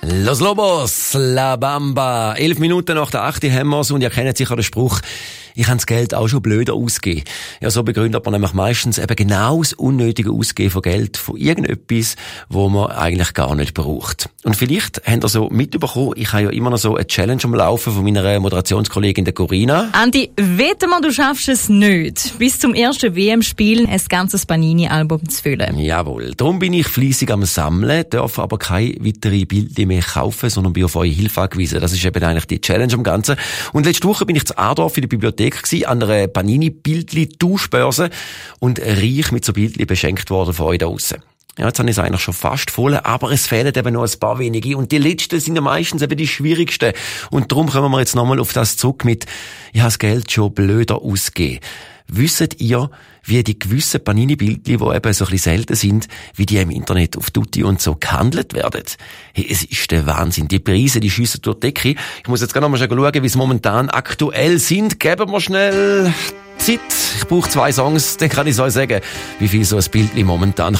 Los Lobos, La Bamba. 11 Minuten nach der 8. haben wir's und ihr kennt sicher den Spruch, ich habe das Geld auch schon blöder ausgegeben. Ja, so begründet man nämlich meistens eben genau das unnötige Ausgeben von Geld, von irgendetwas, wo man eigentlich gar nicht braucht. Und vielleicht habt ihr so mitbekommen, ich habe ja immer noch so eine Challenge am Laufen von meiner Moderationskollegin der Corinna. Andi, wette mal, du schaffst es nicht, bis zum ersten WM-Spiel ein ganzes Panini-Album zu füllen. Jawohl. Darum bin ich fleissig am Sammeln, darf aber keine weiteren Bilder mehr kaufen, sondern bin auf eure Hilfe angewiesen. Das ist eben eigentlich die Challenge am Ganzen. Und letzte Woche bin ich zu Adorf in der Bibliothek gewesen, an einer Panini-Bildli-Tauschbörse und reich mit so Bildli beschenkt worden von euch da draussen. Ja, jetzt habe ich es eigentlich schon fast voll, aber es fehlen eben noch ein paar wenige. Und die letzten sind ja meistens eben die schwierigsten. Und darum kommen wir jetzt nochmal auf das zurück mit, ich habe das Geld schon blöder ausgegeben. Wisst ihr, wie die gewissen Panini-Bildchen, die eben so ein bisschen selten sind, wie die im Internet auf Tutti und so gehandelt werden? Hey, es ist der Wahnsinn. Die Preise, die schiessen durch die Decke. Ich muss jetzt gerade noch mal schauen, wie sie momentan aktuell sind. Geben wir schnell Zeit. Ich brauche 2 Songs, dann kann ich es euch sagen, wie viel so ein Bildchen momentan